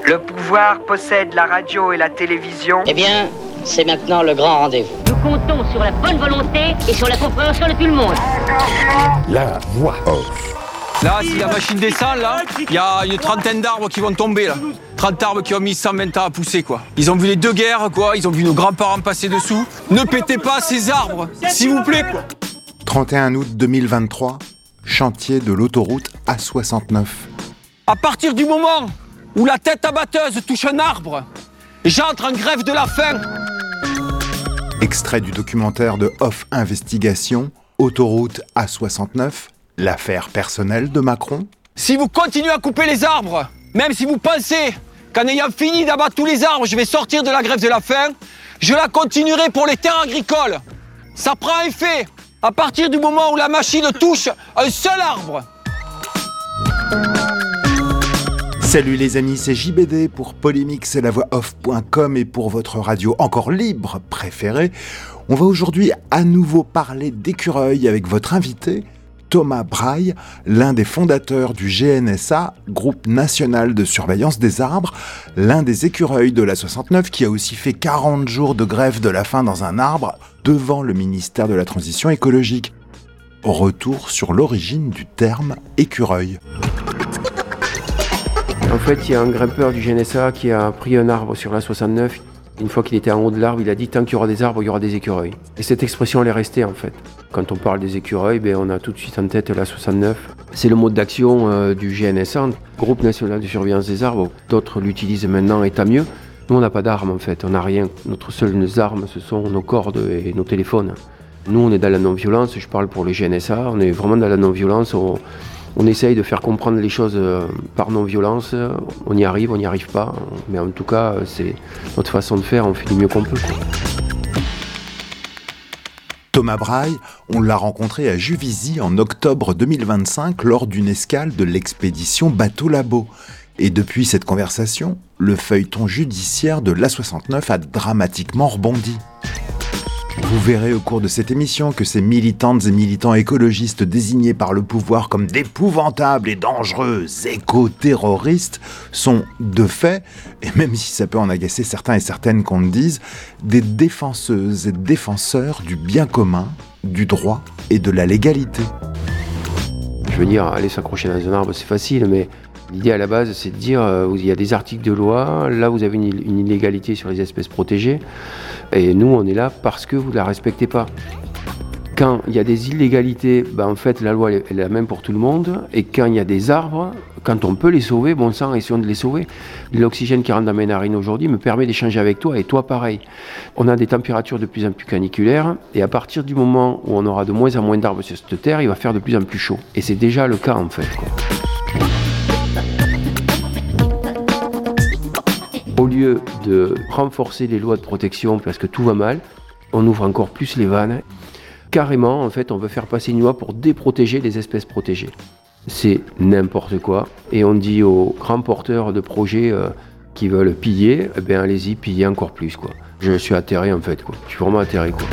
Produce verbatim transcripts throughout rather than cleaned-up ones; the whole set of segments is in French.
Le pouvoir possède la radio et la télévision. Eh bien, c'est maintenant le grand rendez-vous. Nous comptons sur la bonne volonté et sur la compréhension de tout le monde. La voix off. Là, si la machine descend, là, il y a une trentaine d'arbres qui vont tomber, là. trente arbres qui ont mis cent vingt ans à pousser, quoi. Ils ont vu les deux guerres, quoi. Ils ont vu nos grands-parents passer dessous. Ne pétez pas ces arbres, s'il vous plaît, quoi. trente et un août deux mille vingt-trois, chantier de l'autoroute A soixante-neuf. À partir du moment où la tête abatteuse touche un arbre, j'entre en grève de la faim. Extrait du documentaire de Off Investigation, Autoroute A soixante-neuf, l'affaire personnelle de Macron. Si vous continuez à couper les arbres, même si vous pensez qu'en ayant fini d'abattre tous les arbres, je vais sortir de la grève de la faim, je la continuerai pour les terres agricoles. Ça prend effet à partir du moment où la machine touche un seul arbre. Salut les amis, c'est J B D pour Polymix et la voix off point com et pour votre radio encore libre préférée. On va aujourd'hui à nouveau parler d'écureuils avec votre invité, Thomas Braille, l'un des fondateurs du G N S A, Groupe National de Surveillance des Arbres, l'un des écureuils de l'A soixante-neuf qui a aussi fait quarante jours de grève de la faim dans un arbre devant le ministère de la Transition écologique. Retour sur l'origine du terme écureuil. En fait, il y a un grimpeur du G N S A qui a pris un arbre sur l'A soixante-neuf. Une fois qu'il était en haut de l'arbre, il a dit « tant qu'il y aura des arbres, il y aura des écureuils ». Et cette expression, elle est restée en fait. Quand on parle des écureuils, ben, on a tout de suite en tête l'A soixante-neuf. C'est le mode d'action euh, du G N S A, Groupe National de Surveillance des Arbres. D'autres l'utilisent maintenant et tant mieux. Nous, on n'a pas d'armes en fait, on n'a rien. Notre seule arme, ce sont nos cordes et nos téléphones. Nous, on est dans la non-violence, je parle pour le G N S A, on est vraiment dans la non-violence. On... On essaye de faire comprendre les choses par non-violence, on y arrive, on n'y arrive pas, mais en tout cas, c'est notre façon de faire, on fait du mieux qu'on peut. Quoi. Thomas Braille, on l'a rencontré à Juvisy en octobre deux mille vingt-cinq lors d'une escale de l'expédition Bateau Labo. Et depuis cette conversation, le feuilleton judiciaire de l'A soixante-neuf a dramatiquement rebondi. Vous verrez au cours de cette émission que ces militantes et militants écologistes désignés par le pouvoir comme d'épouvantables et dangereux éco-terroristes sont, de fait, et même si ça peut en agacer certains et certaines qu'on le dise, des défenseuses et défenseurs du bien commun, du droit et de la légalité. Je veux dire, aller s'accrocher dans un arbre, c'est facile, mais l'idée à la base, c'est de dire, euh, il y a des articles de loi, là vous avez une, une illégalité sur les espèces protégées, et nous on est là parce que vous ne la respectez pas. Quand il y a des illégalités, ben, en fait la loi elle est la même pour tout le monde, et quand il y a des arbres, quand on peut les sauver, bon sang, essayons de les sauver. L'oxygène qui rentre dans mes narines aujourd'hui me permet d'échanger avec toi, et toi pareil. On a des températures de plus en plus caniculaires, et à partir du moment où on aura de moins en moins d'arbres sur cette terre, il va faire de plus en plus chaud. Et c'est déjà le cas en fait, quoi. Au lieu de renforcer les lois de protection parce que tout va mal, on ouvre encore plus les vannes. Carrément, en fait, on veut faire passer une loi pour déprotéger les espèces protégées. C'est n'importe quoi. Et on dit aux grands porteurs de projets euh, qui veulent piller, eh bien, allez-y, pillez encore plus, quoi. Je suis atterré, en fait, quoi. Je suis vraiment atterré, quoi.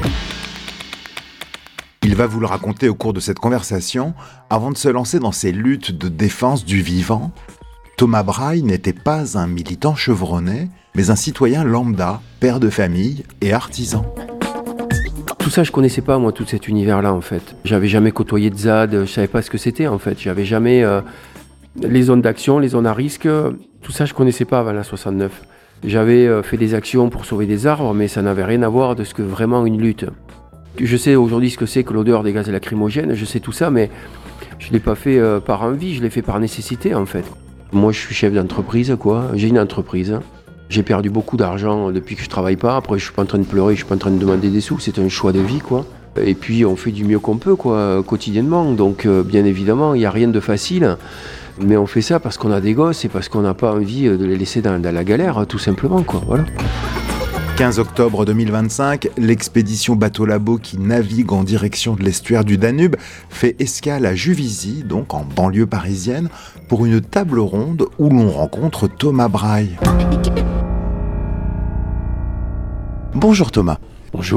Il va vous le raconter au cours de cette conversation, avant de se lancer dans ses luttes de défense du vivant. Thomas Braille n'était pas un militant chevronné, mais un citoyen lambda, père de famille et artisan. Tout ça, je connaissais pas, moi, tout cet univers-là, en fait. J'avais jamais côtoyé de Z A D, je savais pas ce que c'était, en fait. J'avais jamais... Euh, les zones d'action, les zones à risque, tout ça, je connaissais pas avant la soixante-neuf. J'avais euh, fait des actions pour sauver des arbres, mais ça n'avait rien à voir de ce que vraiment une lutte. Je sais aujourd'hui ce que c'est que l'odeur des gaz lacrymogènes, je sais tout ça, mais je l'ai pas fait euh, par envie, je l'ai fait par nécessité, en fait. Moi, je suis chef d'entreprise, quoi. J'ai une entreprise. J'ai perdu beaucoup d'argent depuis que je travaille pas. Après, je suis pas en train de pleurer, je suis pas en train de demander des sous. C'est un choix de vie, quoi. Et puis, on fait du mieux qu'on peut, quoi, quotidiennement. Donc, euh, bien évidemment, il n'y a rien de facile. Mais on fait ça parce qu'on a des gosses et parce qu'on n'a pas envie de les laisser dans, dans la galère, tout simplement, quoi. Voilà. quinze octobre deux mille vingt-cinq, l'expédition Bateau Labo qui navigue en direction de l'estuaire du Danube fait escale à Juvisy, donc en banlieue parisienne, pour une table ronde où l'on rencontre Thomas Braille. Bonjour Thomas. Bonjour.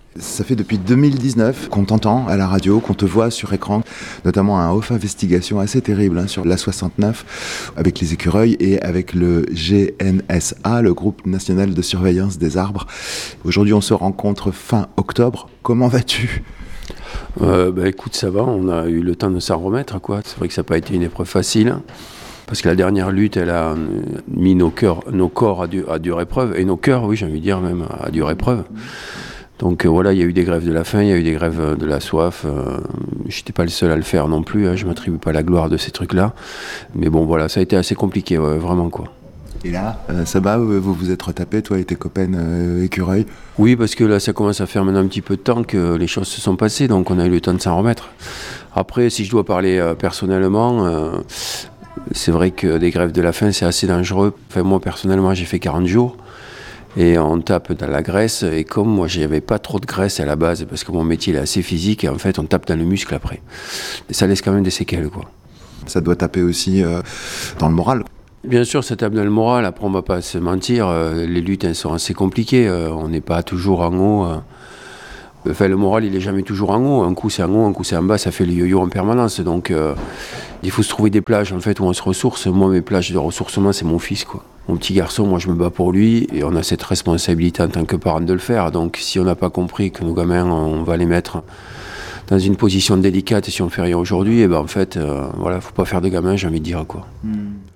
Ça fait depuis deux mille dix-neuf qu'on t'entend à la radio, qu'on te voit sur écran, notamment un off investigation assez terrible hein, sur l'A soixante-neuf avec les écureuils et avec le G N S A, le groupe national de surveillance des arbres. Aujourd'hui, on se rencontre fin octobre. Comment vas-tu ? euh, bah, Écoute, ça va, on a eu le temps de s'en remettre, quoi. C'est vrai que ça n'a pas été une épreuve facile, parce que la dernière lutte, elle a mis nos, cœurs, nos corps à, du, à dure épreuve, et nos cœurs, oui, j'ai envie de dire même, à dure épreuve. Donc euh, voilà, il y a eu des grèves de la faim, il y a eu des grèves de la soif. Euh, j'étais pas le seul à le faire non plus, hein, je m'attribue pas la gloire de ces trucs-là. Mais bon, voilà, ça a été assez compliqué, ouais, vraiment, quoi. Et là, euh, ça va, vous vous êtes retapés, toi et tes copains euh, écureuils ? Oui, parce que là, ça commence à faire maintenant un petit peu de temps que les choses se sont passées, donc on a eu le temps de s'en remettre. Après, si je dois parler euh, personnellement, euh, c'est vrai que des grèves de la faim, c'est assez dangereux. Enfin, moi, personnellement, j'ai fait quarante jours. Et on tape dans la graisse, et comme moi j'avais pas trop de graisse à la base, parce que mon métier est assez physique, et en fait on tape dans le muscle après. Et ça laisse quand même des séquelles, quoi. Ça doit taper aussi euh, dans le moral. Bien sûr, ça tape dans le moral, après on va pas se mentir, euh, les luttes elles sont assez compliquées, euh, on n'est pas toujours en haut. Euh. Enfin, le moral il est jamais toujours en haut, un coup c'est en haut, un coup c'est en bas, ça fait le yo-yo en permanence, donc euh, il faut se trouver des plages en fait où on se ressource. Moi mes plages de ressourcement c'est mon fils, quoi. Mon petit garçon, moi je me bats pour lui, et on a cette responsabilité en tant que parent de le faire, donc si on n'a pas compris que nos gamins on va les mettre dans une position délicate si on fait rien aujourd'hui, et ben en fait euh, voilà, faut pas faire de gamins, j'ai envie de dire, quoi. Mm.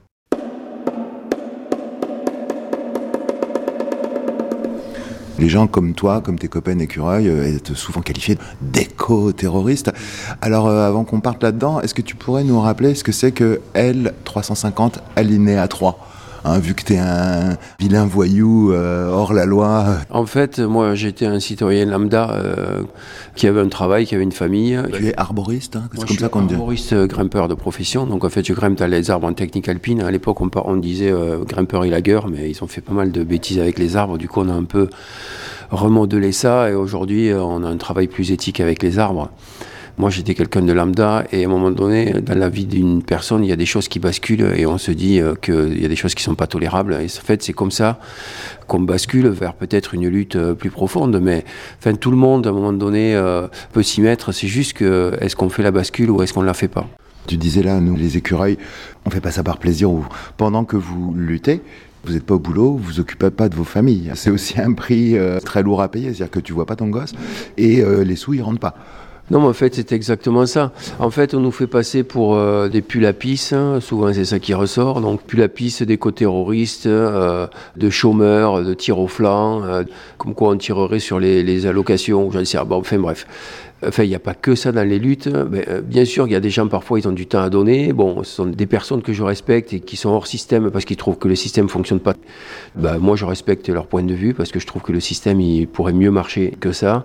Les gens comme toi, comme tes copains écureuils, euh, sont souvent qualifiés d'éco-terroristes. Alors, euh, avant qu'on parte là-dedans, est-ce que tu pourrais nous rappeler ce que c'est que L trois cent cinquante alinéa trois ? Hein, vu que t'es un vilain voyou euh, hors la loi. En fait, moi, j'étais un citoyen lambda euh, qui avait un travail, qui avait une famille. Tu es arboriste, hein, c'est moi, comme ça qu'on dit. Je suis arboriste euh, grimpeur de profession. Donc, en fait, je grimpe dans les arbres en technique alpine. À l'époque, on, on disait euh, grimpeur élagueur, mais ils ont fait pas mal de bêtises avec les arbres. Du coup, on a un peu remodelé ça. Et aujourd'hui, on a un travail plus éthique avec les arbres. Moi, j'étais quelqu'un de lambda, et à un moment donné, dans la vie d'une personne, il y a des choses qui basculent, et on se dit euh, qu'il y a des choses qui ne sont pas tolérables. Et en fait, c'est comme ça qu'on bascule vers peut-être une lutte euh, plus profonde. Mais enfin, tout le monde, à un moment donné, euh, peut s'y mettre. C'est juste que, est-ce qu'on fait la bascule ou est-ce qu'on ne la fait pas ? Tu disais là, nous, les écureuils, on ne fait pas ça par plaisir. Ou pendant que vous luttez, vous n'êtes pas au boulot, vous vous occupez pas de vos familles. C'est aussi un prix euh, très lourd à payer. C'est-à-dire que tu vois pas ton gosse, et euh, les sous, ils rentrent pas. Non, mais en fait, c'est exactement ça. En fait, on nous fait passer pour euh, des pulapis, hein. Souvent c'est ça qui ressort. Donc, pulapis d'éco-terroristes, euh, de chômeurs, de tir au flanc, euh, comme quoi on tirerait sur les, les allocations, j'en sais rien. Bon, enfin bref. Enfin, il n'y a pas que ça dans les luttes. Mais, euh, bien sûr, il y a des gens, parfois, ils ont du temps à donner. Bon, ce sont des personnes que je respecte et qui sont hors système parce qu'ils trouvent que le système ne fonctionne pas. Ben, moi, je respecte leur point de vue parce que je trouve que le système, il pourrait mieux marcher que ça.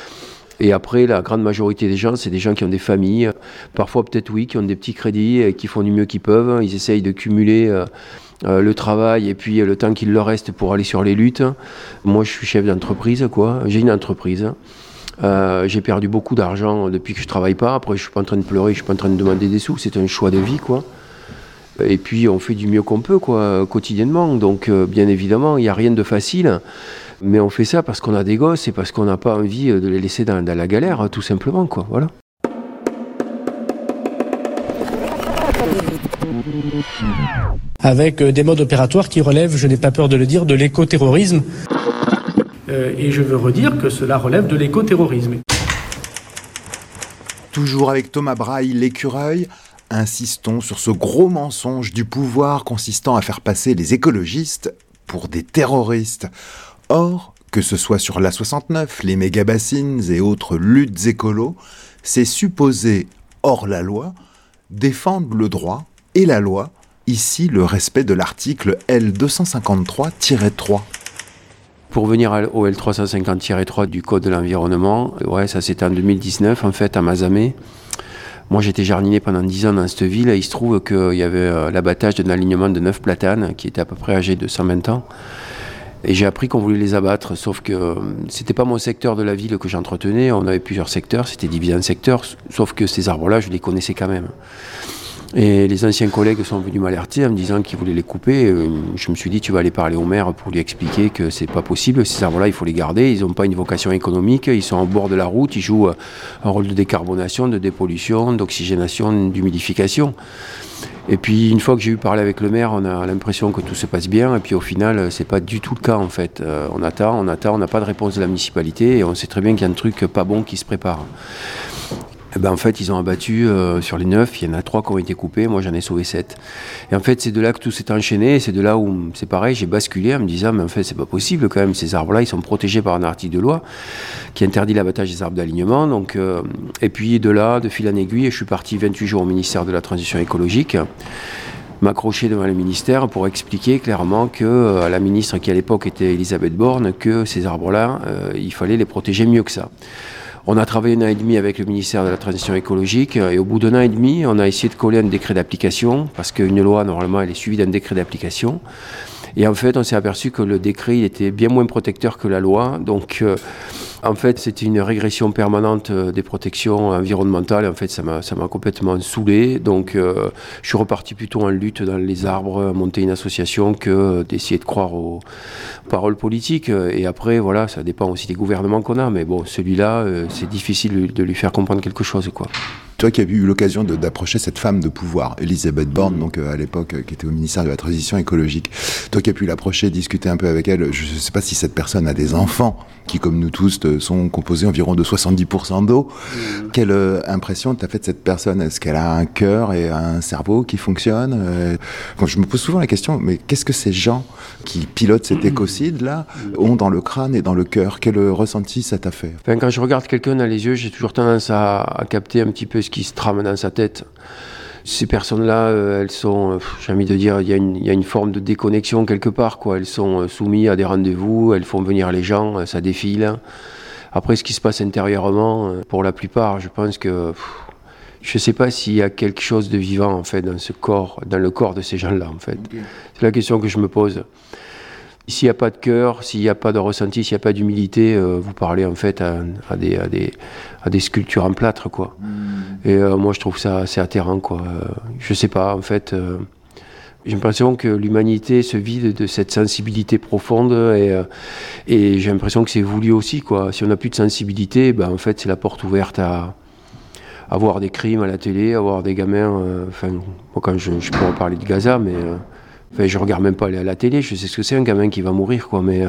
Et après, la grande majorité des gens, c'est des gens qui ont des familles, parfois peut-être oui, qui ont des petits crédits et qui font du mieux qu'ils peuvent. Ils essayent de cumuler euh, euh, le travail et puis euh, le temps qu'il leur reste pour aller sur les luttes. Moi, je suis chef d'entreprise, quoi. J'ai une entreprise. Euh, j'ai perdu beaucoup d'argent depuis que je travaille pas. Après, je suis pas en train de pleurer, je suis pas en train de demander des sous. C'est un choix de vie, quoi. Et puis, on fait du mieux qu'on peut, quoi, quotidiennement. Donc, euh, bien évidemment, il n'y a rien de facile. Mais on fait ça parce qu'on a des gosses et parce qu'on n'a pas envie de les laisser dans, dans la galère, tout simplement, quoi. Voilà. Avec des modes opératoires qui relèvent, je n'ai pas peur de le dire, de l'écoterrorisme. Euh, et je veux redire que cela relève de l'écoterrorisme. Toujours avec Thomas Braille, l'écureuil, insistons sur ce gros mensonge du pouvoir consistant à faire passer les écologistes pour des terroristes. Or, que ce soit sur l'A soixante-neuf, les méga-bassines et autres luttes écolos, c'est supposé, hors la loi, défendre le droit et la loi, ici le respect de l'article L deux cent cinquante-trois tiret trois. Pour venir au L trois cent cinquante tiret trois du Code de l'environnement, ouais, ça c'était en deux mille dix-neuf, en fait, à Mazamet. Moi, j'étais jardinier pendant dix ans dans cette ville, et il se trouve qu'il y avait euh, l'abattage d'un alignement de neuf platanes, qui était à peu près âgé de cent vingt ans. Et j'ai appris qu'on voulait les abattre, sauf que euh, c'était pas mon secteur de la ville que j'entretenais, on avait plusieurs secteurs, c'était divisé en secteurs, sauf que ces arbres-là, je les connaissais quand même. Et les anciens collègues sont venus m'alerter en me disant qu'ils voulaient les couper. Je me suis dit, tu vas aller parler au maire pour lui expliquer que c'est pas possible. Ces arbres-là, il faut les garder. Ils n'ont pas une vocation économique. Ils sont au bord de la route. Ils jouent un rôle de décarbonation, de dépollution, d'oxygénation, d'humidification. Et puis, une fois que j'ai eu parlé avec le maire, on a l'impression que tout se passe bien. Et puis, au final, c'est pas du tout le cas, en fait. Euh, on attend, on attend, on n'a pas de réponse de la municipalité. Et on sait très bien qu'il y a un truc pas bon qui se prépare. Et ben en fait, ils ont abattu euh, sur les neuf, il y en a trois qui ont été coupés, moi j'en ai sauvé sept. Et en fait, c'est de là que tout s'est enchaîné, et c'est de là où, c'est pareil, j'ai basculé en me disant, mais en fait, c'est pas possible quand même, ces arbres-là, ils sont protégés par un article de loi qui interdit l'abattage des arbres d'alignement. Donc, euh, et puis de là, de fil en aiguille, je suis parti vingt-huit jours au ministère de la Transition écologique, m'accrocher devant le ministère pour expliquer clairement que euh, la ministre qui à l'époque était Elisabeth Borne, que ces arbres-là, euh, il fallait les protéger mieux que ça. On a travaillé un an et demi avec le ministère de la Transition écologique et au bout d'un an et demi, on a essayé de coller un décret d'application parce qu'une loi, normalement, elle est suivie d'un décret d'application. Et en fait, on s'est aperçu que le décret il était bien moins protecteur que la loi. Donc, euh, en fait, c'était une régression permanente des protections environnementales. En fait, ça m'a, ça m'a complètement saoulé. Donc, euh, je suis reparti plutôt en lutte dans les arbres, à monter une association que d'essayer de croire aux paroles politiques. Et après, voilà, ça dépend aussi des gouvernements qu'on a. Mais bon, celui-là, euh, c'est difficile de lui faire comprendre quelque chose, quoi. Toi qui as eu l'occasion de, d'approcher cette femme de pouvoir, Elisabeth Borne, donc euh, à l'époque, euh, qui était au ministère de la Transition écologique, toi qui as pu l'approcher, discuter un peu avec elle, je ne sais pas si cette personne a des enfants qui, comme nous tous, sont composés environ de soixante-dix pour cent d'eau. Mmh. Quelle euh, impression t'as fait de cette personne ? Est-ce qu'elle a un cœur et un cerveau qui fonctionnent ? euh, quand Je me pose souvent la question, mais qu'est-ce que ces gens qui pilotent cet écocide-là ont dans le crâne et dans le cœur ? Quel ressenti ça t'a fait ? Enfin, quand je regarde quelqu'un dans les yeux, j'ai toujours tendance à, à capter un petit peu ce qui se trame dans sa tête. Ces personnes-là, euh, elles sont, euh, j'ai envie de dire, il y a une, il y a une forme de déconnexion quelque part, quoi. Elles sont euh, soumises à des rendez-vous, elles font venir les gens, euh, ça défile. Après, ce qui se passe intérieurement, euh, pour la plupart, je pense que, pff, je sais pas s'il y a quelque chose de vivant, en fait, dans ce corps, dans le corps de ces gens-là, en fait. Okay. C'est la question que je me pose. S'il n'y a pas de cœur, s'il n'y a pas de ressenti, s'il n'y a pas d'humilité, euh, vous parlez en fait à, à, des, à, des, à des sculptures en plâtre, quoi. Mmh. Et euh, moi, je trouve ça assez atterrant, quoi. Euh, je sais pas, en fait, euh, j'ai l'impression que l'humanité se vide de cette sensibilité profonde et, euh, et j'ai l'impression que c'est voulu aussi, quoi. Si on n'a plus de sensibilité, ben, en fait, c'est la porte ouverte à, à voir des crimes à la télé, à voir des gamins. Enfin, euh, moi, quand je, je pourrais parler de Gaza, mais. Euh, Enfin, je regarde même pas à la télé, je sais ce que c'est un gamin qui va mourir, quoi, mais euh,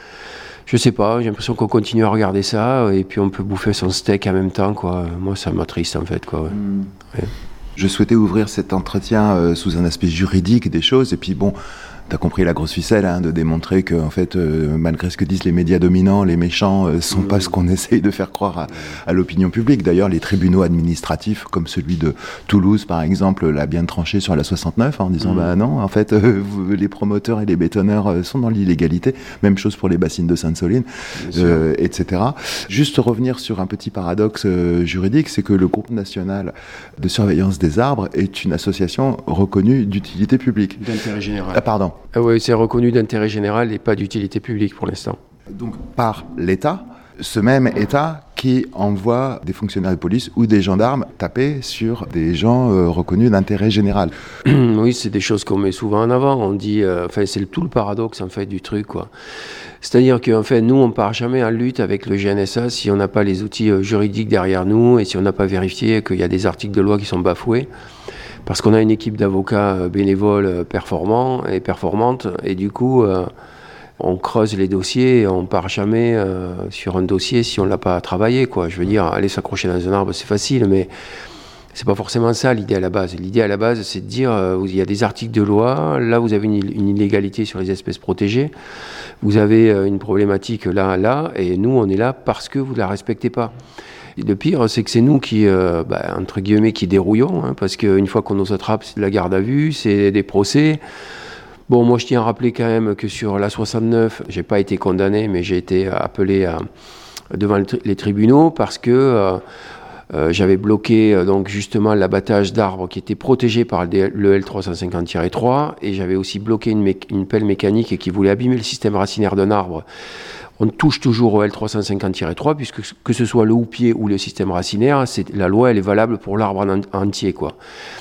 je sais pas, j'ai l'impression qu'on continue à regarder ça et puis on peut bouffer son steak en même temps, quoi. Moi, ça m'attriste, en fait, quoi. Ouais. Mmh. Ouais. Je souhaitais ouvrir cet entretien euh, sous un aspect juridique des choses, et puis bon, t'as compris la grosse ficelle, hein, de démontrer que, en fait, euh, malgré ce que disent les médias dominants, les méchants euh, sont mmh. pas ce qu'on essaye de faire croire à, à l'opinion publique. D'ailleurs, les tribunaux administratifs, comme celui de Toulouse, par exemple, l'a bien tranché sur la soixante-neuf, hein, en disant, mmh. bah non, en fait, euh, vous, les promoteurs et les bétonneurs euh, sont dans l'illégalité. Même chose pour les bassines de Sainte-Soline, euh, et cetera. Juste revenir sur un petit paradoxe euh, juridique, c'est que le groupe national de surveillance des arbres est une association reconnue d'utilité publique. D'intérêt général. Ah, pardon. Ah oui, c'est reconnu d'intérêt général et pas d'utilité publique pour l'instant. Donc par l'État, ce même État qui envoie des fonctionnaires de police ou des gendarmes taper sur des gens euh, reconnus d'intérêt général. Oui, c'est des choses qu'on met souvent en avant. On dit, euh, enfin, c'est le, tout le paradoxe en fait du truc, quoi. C'est-à-dire qu'en fait, nous, on part jamais en lutte avec le G N S A si on n'a pas les outils euh, juridiques derrière nous et si on n'a pas vérifié qu'il y a des articles de loi qui sont bafoués. Parce qu'on a une équipe d'avocats bénévoles performants et performantes, et du coup, euh, on creuse les dossiers et on part jamais euh, sur un dossier si on l'a pas travaillé, quoi. Je veux dire, aller s'accrocher dans un arbre, c'est facile, mais c'est pas forcément ça l'idée à la base. L'idée à la base, c'est de dire, euh, il y a des articles de loi, là vous avez une, une illégalité sur les espèces protégées, vous avez euh, une problématique là, là, et nous on est là parce que vous ne la respectez pas. Et le pire, c'est que c'est nous qui, euh, bah, entre guillemets, qui dérouillons, hein, parce qu'une fois qu'on nous attrape, c'est de la garde à vue, c'est des procès. Bon, moi, je tiens à rappeler quand même que sur la soixante-neuf, j'ai pas été condamné, mais j'ai été appelé à, devant le, les tribunaux parce que euh, euh, j'avais bloqué euh, donc justement l'abattage d'arbres qui était protégé par le L trois cent cinquante tiret trois, et j'avais aussi bloqué une, mé- une pelle mécanique qui voulait abîmer le système racinaire d'un arbre. On touche toujours au L trois cent cinquante tiret trois, puisque que ce soit le houppier ou le système racinaire, c'est, la loi elle est valable pour l'arbre en entier, quoi.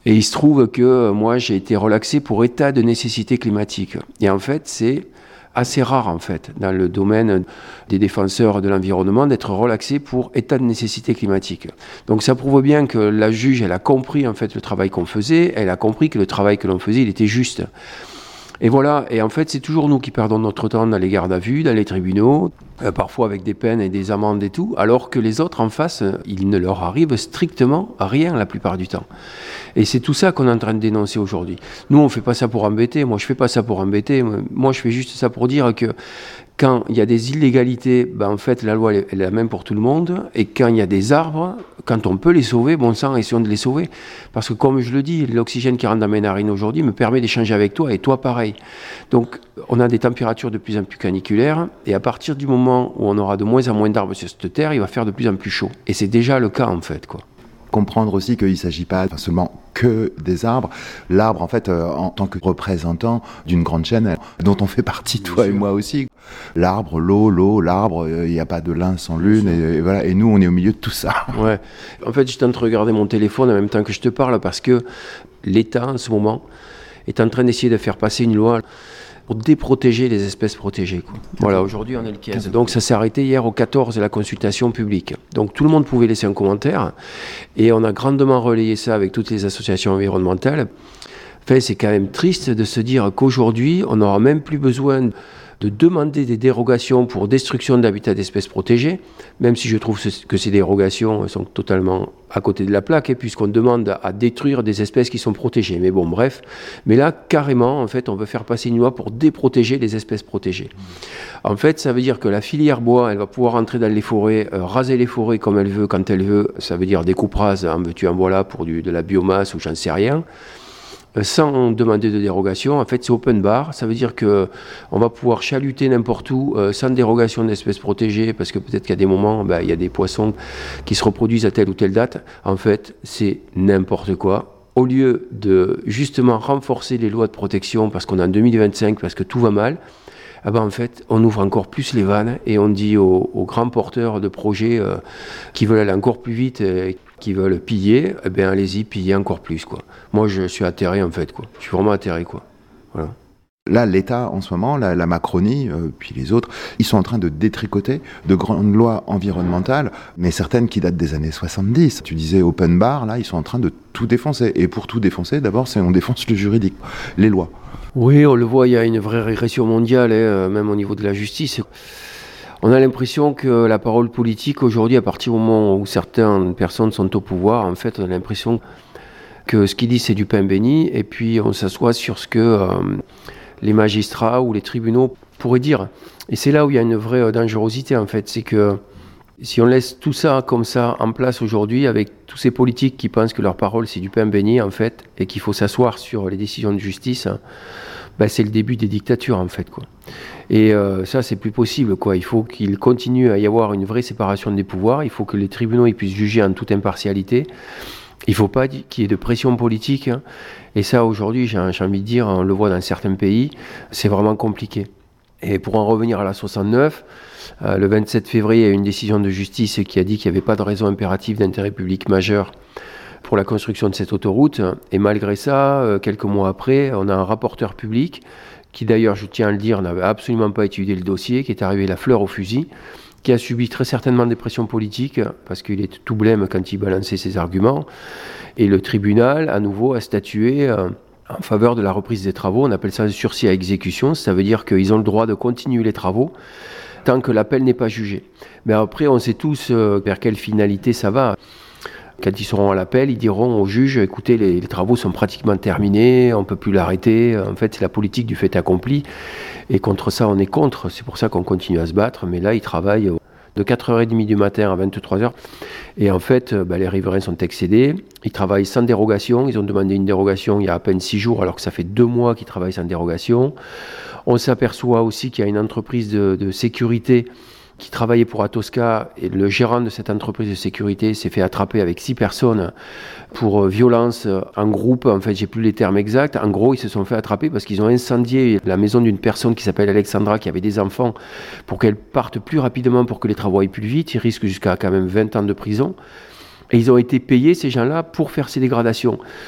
Et il se trouve que moi, j'ai été relaxé pour état de nécessité climatique. Et en fait, c'est assez rare, en fait, dans le domaine des défenseurs de l'environnement, d'être relaxé pour état de nécessité climatique. Donc ça prouve bien que la juge, elle a compris, en fait, le travail qu'on faisait, elle a compris que le travail que l'on faisait, il était juste. Et voilà, et en fait, c'est toujours nous qui perdons notre temps dans les gardes à vue, dans les tribunaux, euh, parfois avec des peines et des amendes et tout, alors que les autres en face, il ne leur arrive strictement rien la plupart du temps. Et c'est tout ça qu'on est en train de dénoncer aujourd'hui. Nous, on ne fait pas ça pour embêter, moi je ne fais pas ça pour embêter, moi je fais juste ça pour dire que quand il y a des illégalités, ben en fait la loi elle est la même pour tout le monde, et quand il y a des arbres, quand on peut les sauver, bon sang, essayons de les sauver. Parce que comme je le dis, l'oxygène qui rentre dans mes narines aujourd'hui me permet d'échanger avec toi, et toi pareil. Donc on a des températures de plus en plus caniculaires, et à partir du moment où on aura de moins en moins d'arbres sur cette terre, il va faire de plus en plus chaud. Et c'est déjà le cas en fait, quoi. Comprendre aussi qu'il ne s'agit pas seulement que des arbres. L'arbre, en fait, euh, en tant que représentant d'une grande chaîne dont on fait partie, toi et moi aussi. L'arbre, l'eau, l'eau, l'arbre, il euh, n'y a pas de l'un sans l'une, et, et voilà. Et nous, on est au milieu de tout ça. Ouais. En fait, j'étais en train de regarder mon téléphone en même temps que je te parle, parce que l'État, en ce moment, est en train d'essayer de faire passer une loi pour déprotéger les espèces protégées, quoi. Voilà, aujourd'hui on est le quinze. Donc ça s'est arrêté hier au quatorze, la consultation publique. Donc tout le monde pouvait laisser un commentaire, et on a grandement relayé ça avec toutes les associations environnementales. Enfin, c'est quand même triste de se dire qu'aujourd'hui, on n'aura même plus besoin de demander des dérogations pour destruction d'habitats d'espèces protégées, même si je trouve que ces dérogations sont totalement à côté de la plaque, et puisqu'on demande à détruire des espèces qui sont protégées. Mais bon, bref. Mais là, carrément, en fait, on veut faire passer une loi pour déprotéger les espèces protégées. En fait, ça veut dire que la filière bois, elle va pouvoir entrer dans les forêts, euh, raser les forêts comme elle veut, quand elle veut. Ça veut dire des coupes rases, en veux-tu, en voilà, pour du, de la biomasse ou j'en sais rien. Sans demander de dérogation. En fait, c'est open bar. Ça veut dire que on va pouvoir chaluter n'importe où euh, sans dérogation d'espèces protégées, parce que peut-être qu'il y a des moments, ben, il y a des poissons qui se reproduisent à telle ou telle date. En fait, c'est n'importe quoi. Au lieu de justement renforcer les lois de protection, parce qu'on est en deux mille vingt-cinq, parce que tout va mal, eh ben, en fait, on ouvre encore plus les vannes, et on dit aux, aux grands porteurs de projets euh, qui veulent aller encore plus vite, euh, qui veulent piller, eh bien allez-y, piller encore plus, quoi. Moi, je suis atterré, en fait, quoi. Je suis vraiment atterré, quoi. Voilà. Là, l'État, en ce moment, la, la Macronie, euh, puis les autres, ils sont en train de détricoter de grandes lois environnementales, mais certaines qui datent des années soixante-dix. Tu disais open bar, là, ils sont en train de tout défoncer. Et pour tout défoncer, d'abord, c'est on défonce le juridique, les lois. Oui, on le voit, il y a une vraie régression mondiale, hein, même au niveau de la justice. On a l'impression que la parole politique, aujourd'hui, à partir du moment où certaines personnes sont au pouvoir, en fait, on a l'impression que ce qu'ils disent, c'est du pain béni, et puis on s'assoit sur ce que euh, les magistrats ou les tribunaux pourraient dire. Et c'est là où il y a une vraie dangerosité, en fait. C'est que si on laisse tout ça comme ça en place aujourd'hui, avec tous ces politiques qui pensent que leur parole, c'est du pain béni, en fait, et qu'il faut s'asseoir sur les décisions de justice, ben, c'est le début des dictatures, en fait, quoi. Et euh, ça, c'est plus possible, quoi. Il faut qu'il continue à y avoir une vraie séparation des pouvoirs. Il faut que les tribunaux ils puissent juger en toute impartialité. Il ne faut pas qu'il y ait de pression politique. Hein. Et ça, aujourd'hui, j'ai, j'ai envie de dire, on le voit dans certains pays, c'est vraiment compliqué. Et pour en revenir à la soixante-neuf, euh, le vingt-sept février, il y a eu une décision de justice qui a dit qu'il n'y avait pas de raison impérative d'intérêt public majeur pour la construction de cette autoroute. Et malgré ça, euh, quelques mois après, on a un rapporteur public qui d'ailleurs, je tiens à le dire, n'avait absolument pas étudié le dossier, qui est arrivé la fleur au fusil, qui a subi très certainement des pressions politiques, parce qu'il est tout blême quand il balançait ses arguments. Et le tribunal, à nouveau, a statué euh, en faveur de la reprise des travaux. On appelle ça le sursis à exécution. Ça veut dire qu'ils ont le droit de continuer les travaux tant que l'appel n'est pas jugé. Mais après, on sait tous euh, vers quelle finalité ça va. Quand ils seront à l'appel, ils diront au juge, écoutez, les, les travaux sont pratiquement terminés, on ne peut plus l'arrêter. En fait, c'est la politique du fait accompli. Et contre ça, on est contre. C'est pour ça qu'on continue à se battre. Mais là, ils travaillent de quatre heures trente du matin à vingt-trois heures. Et en fait, bah, les riverains sont excédés. Ils travaillent sans dérogation. Ils ont demandé une dérogation il y a à peine six jours, alors que ça fait deux mois qu'ils travaillent sans dérogation. On s'aperçoit aussi qu'il y a une entreprise de, de sécurité qui travaillait pour Atosca, et le gérant de cette entreprise de sécurité s'est fait attraper avec six personnes pour violence en groupe. En fait, j'ai plus les termes exacts. En gros, ils se sont fait attraper parce qu'ils ont incendié la maison d'une personne qui s'appelle Alexandra, qui avait des enfants, pour qu'elle parte plus rapidement pour que les travaux aillent plus vite. Ils risquent jusqu'à quand même vingt ans de prison. Et ils ont été payés, ces gens-là, pour faire ces dégradations.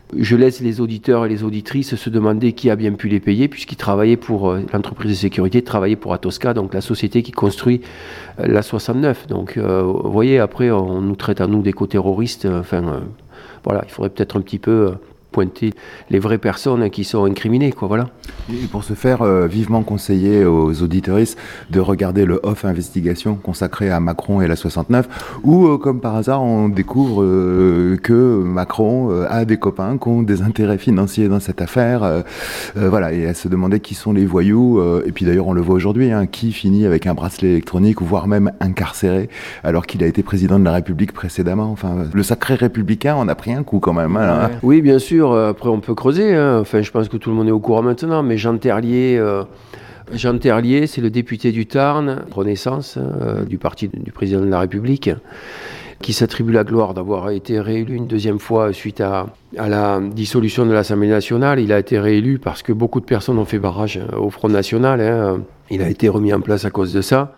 Je laisse les auditeurs et les auditrices se demander qui a bien pu les payer, puisqu'ils travaillaient pour euh, l'entreprise de sécurité, travaillaient pour Atosca, donc la société qui construit euh, l'A soixante-neuf. Donc, euh, vous voyez, après, on nous traite à nous d'éco-terroristes. Enfin, euh, voilà, il faudrait peut-être un petit peu euh, pointer les vraies personnes qui sont incriminées, quoi, voilà. Et pour ce faire, euh, vivement conseiller aux auditeuristes de regarder le Off Investigation consacré à Macron et la soixante-neuf, où, euh, comme par hasard, on découvre euh, que Macron euh, a des copains qui ont des intérêts financiers dans cette affaire, euh, euh, voilà, et à se demander qui sont les voyous, euh, et puis d'ailleurs on le voit aujourd'hui, hein, qui finit avec un bracelet électronique, voire même incarcéré, alors qu'il a été président de la République précédemment. Enfin, le sacré républicain en a pris un coup quand même. Hein, ouais. Oui, bien sûr. Après, on peut creuser. Hein. Enfin, je pense que tout le monde est au courant maintenant. Mais Jean Terlier, euh, Jean Terlier, c'est le député du Tarn, Renaissance, euh, du parti du président de la République, qui s'attribue la gloire d'avoir été réélu une deuxième fois suite à, à la dissolution de l'Assemblée nationale. Il a été réélu parce que beaucoup de personnes ont fait barrage au Front National. Hein. Il a été remis en place à cause de ça.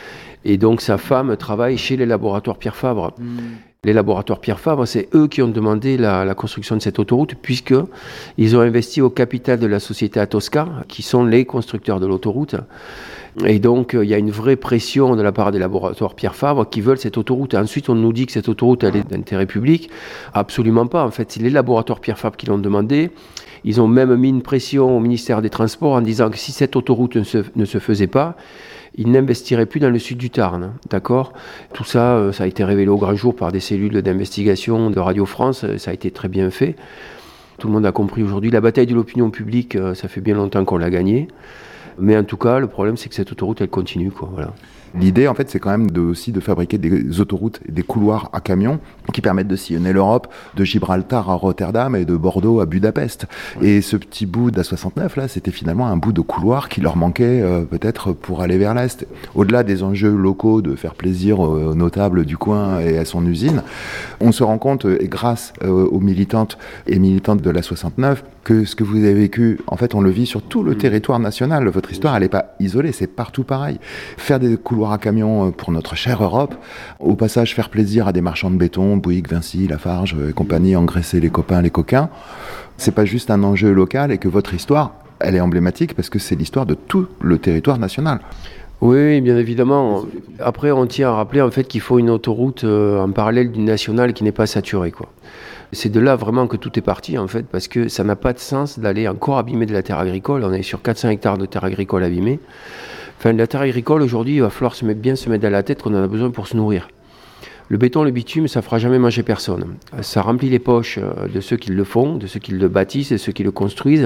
Et donc, sa femme travaille chez les laboratoires Pierre Fabre. Mmh. Les laboratoires Pierre Fabre, c'est eux qui ont demandé la, la construction de cette autoroute, puisqu'ils ont investi au capital de la société Atosca, qui sont les constructeurs de l'autoroute. Et donc, il y a une vraie pression de la part des laboratoires Pierre Fabre qui veulent cette autoroute. Et ensuite, on nous dit que cette autoroute, elle est d'intérêt public. Absolument pas. En fait, c'est les laboratoires Pierre Fabre qui l'ont demandé. Ils ont même mis une pression au ministère des Transports en disant que si cette autoroute ne se, ne se faisait pas, ils n'investiraient plus dans le sud du Tarn, d'accord ? Tout ça, ça a été révélé au grand jour par des cellules d'investigation de Radio France, ça a été très bien fait. Tout le monde a compris aujourd'hui. La bataille de l'opinion publique, ça fait bien longtemps qu'on l'a gagnée. Mais en tout cas, le problème, c'est que cette autoroute, elle continue, quoi, voilà. L'idée, en fait, c'est quand même de, aussi de fabriquer des autoroutes et des couloirs à camions qui permettent de sillonner l'Europe, de Gibraltar à Rotterdam et de Bordeaux à Budapest. Ouais. Et ce petit bout d'A soixante-neuf, là, c'était finalement un bout de couloir qui leur manquait euh, peut-être pour aller vers l'Est. Au-delà des enjeux locaux de faire plaisir aux notables du coin et à son usine, on se rend compte, et grâce euh, aux militantes et militantes de l'A soixante-neuf, que ce que vous avez vécu, en fait, on le vit sur tout le territoire national. Votre histoire, elle n'est pas isolée, c'est partout pareil. Faire des couloirs à camion pour notre chère Europe, au passage faire plaisir à des marchands de béton, Bouygues, Vinci, Lafarge et compagnie, engraisser les copains, les coquins, c'est pas juste un enjeu local et que votre histoire, elle est emblématique parce que c'est l'histoire de tout le territoire national. Oui, bien évidemment. Après, on tient à rappeler en fait qu'il faut une autoroute euh, en parallèle d'une nationale qui n'est pas saturée, quoi. C'est de là vraiment que tout est parti en fait, parce que ça n'a pas de sens d'aller encore abîmer de la terre agricole. On est sur quatre cents hectares de terre agricole abîmée. Enfin, la terre agricole aujourd'hui, il va falloir se mettre, bien se mettre dans la tête qu'on en a besoin pour se nourrir. Le béton, le bitume, ça ne fera jamais manger personne. Ça remplit les poches de ceux qui le font, de ceux qui le bâtissent, de ceux qui le construisent,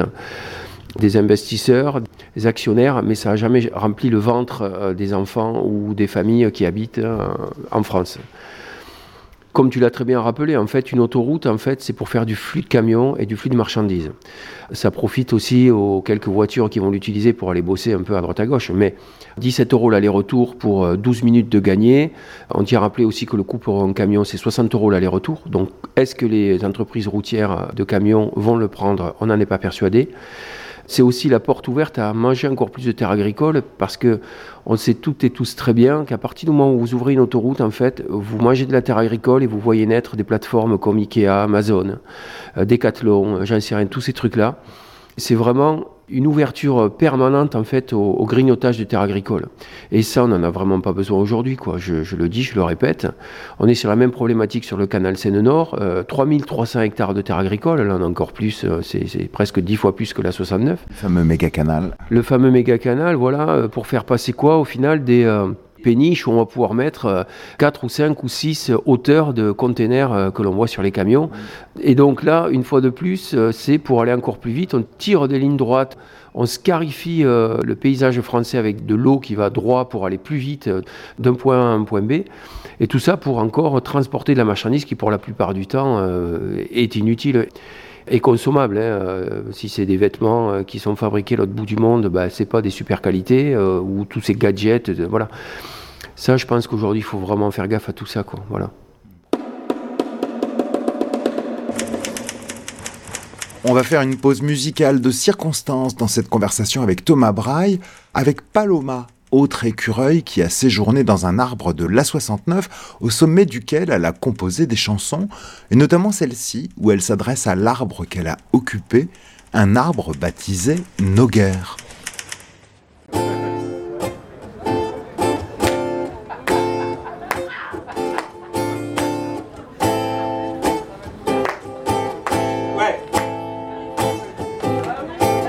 des investisseurs, des actionnaires, mais ça n'a jamais rempli le ventre des enfants ou des familles qui habitent en France. Comme tu l'as très bien rappelé, en fait, une autoroute, en fait, c'est pour faire du flux de camions et du flux de marchandises. Ça profite aussi aux quelques voitures qui vont l'utiliser pour aller bosser un peu à droite à gauche. Mais dix-sept euros l'aller-retour pour douze minutes de gagné. On tient à rappeler aussi que le coût pour un camion, c'est soixante euros l'aller-retour. Donc, est-ce que les entreprises routières de camions vont le prendre ? On n'en est pas persuadé. C'est aussi la porte ouverte à manger encore plus de terres agricoles parce que on sait toutes et tous très bien qu'à partir du moment où vous ouvrez une autoroute, en fait, vous mangez de la terre agricole et vous voyez naître des plateformes comme Ikea, Amazon, euh, Decathlon, j'en sais rien, tous ces trucs-là. C'est vraiment une ouverture permanente en fait au, au grignotage de terres agricoles. Et ça, on n'en a vraiment pas besoin aujourd'hui, quoi. Je, je le dis, je le répète. On est sur la même problématique sur le canal Seine-Nord. Euh, trois mille trois cents hectares de terres agricoles, là on a encore plus, euh, c'est, c'est presque dix fois plus que la soixante-neuf. Le fameux méga-canal. Le fameux méga-canal, voilà, euh, pour faire passer quoi au final des... Euh, péniche où on va pouvoir mettre quatre ou cinq ou six hauteurs de containers que l'on voit sur les camions. Et donc là, une fois de plus, c'est pour aller encore plus vite. On tire des lignes droites, on scarifie le paysage français avec de l'eau qui va droit pour aller plus vite d'un point A à un point B. Et tout ça pour encore transporter de la marchandise qui, pour la plupart du temps, est inutile. Et consommable, hein. Euh, si c'est des vêtements euh, qui sont fabriqués à l'autre bout du monde, bah, c'est pas des super qualités, euh, ou tous ces gadgets, euh, voilà. Ça, je pense qu'aujourd'hui, il faut vraiment faire gaffe à tout ça, quoi. Voilà. On va faire une pause musicale de circonstance dans cette conversation avec Thomas Braille, avec Paloma, autre écureuil qui a séjourné dans un arbre de l'A soixante-neuf, au sommet duquel elle a composé des chansons, et notamment celle-ci, où elle s'adresse à l'arbre qu'elle a occupé, un arbre baptisé Noguer.